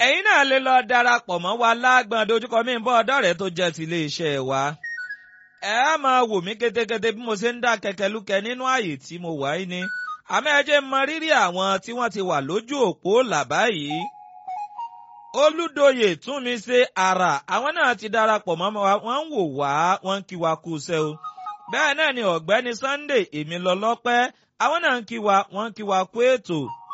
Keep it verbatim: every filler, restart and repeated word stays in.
ẹ̀yin náà lè lọ darapọ̀ mọ́ wa lágbọ̀n dojúkọ mi ń bọ́ ọ̀dọ́ rẹ̀ tó jẹ́ ti iléeṣẹ́ wa. ẹ á máa wò mí kétékété bí mo ṣe ń dá kẹkẹlúkẹ nínú ààyè tí mo wà yìí ni àmọ́ ẹ jẹ́ mọ rírì àwọn tí wọ́n ti wà lójú òpó làbá yìí. Olúdòyè tún mi ṣe àrà àwọn náà ti darapọ̀ mọ́ wa wọ́n ń wò wá wọ́n ń kí wa kú iṣẹ́ o. bẹ́ẹ̀ náà ni ọ̀gbẹ́ni Sunday èmi lọ lọ́pẹ́ àwọn náà ń kí wa wọ́n ń kí wa kú ètò.